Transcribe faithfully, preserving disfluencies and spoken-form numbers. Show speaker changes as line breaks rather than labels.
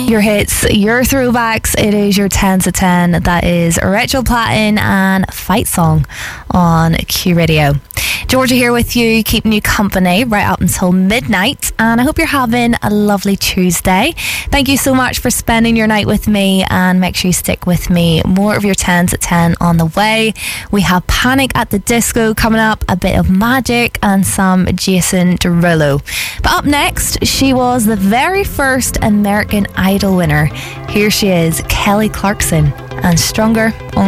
Your hits, your throwbacks. It is your ten to ten. That is Rachel Platten and Fight Song on Q Radio. Georgia here with you, keeping you company right up until midnight, and I hope you're having a lovely Tuesday. Thank you so much for spending your night with me, and make sure you stick with me. More of your ten to ten on the way. We have Panic at the Disco coming up, a bit of Magic, and some Jason Derulo. But up next, she was the very first American Idol winner. Here she is, Kelly Clarkson, and Stronger.